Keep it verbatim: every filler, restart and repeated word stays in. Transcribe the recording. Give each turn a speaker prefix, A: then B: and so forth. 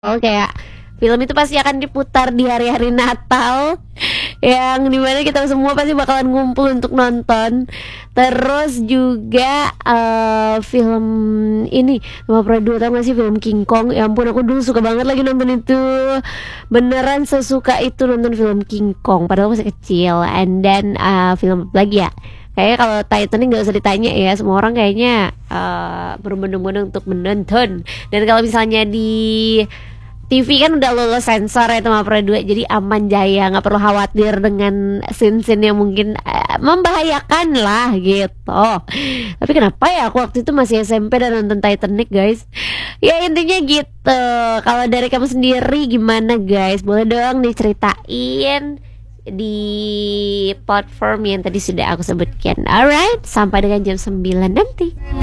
A: Oh kayak film itu pasti akan diputar di hari-hari Natal yang dimana kita semua pasti bakalan ngumpul untuk nonton. Terus juga uh, film ini sama Produa, tau gak sih film King Kong? Ya ampun, aku dulu suka banget lagi nonton itu. Beneran sesuka itu nonton film King Kong padahal masih kecil. And then uh, film apa lagi ya? Kayaknya kalau Titanic nggak usah ditanya ya, semua orang kayaknya uh, berbondong-bondong untuk menonton. Dan kalau misalnya di T V kan udah lolos sensor ya sama Pro dua, jadi aman jaya, nggak perlu khawatir dengan scene-scene yang mungkin uh, membahayakan lah gitu. Tapi kenapa ya aku waktu itu masih S M P dan nonton Titanic guys? Ya intinya gitu. Kalau dari kamu sendiri gimana guys? Boleh dong diceritain di platform yang tadi sudah aku sebutkan. Alright, sampai dengan jam sembilan nanti.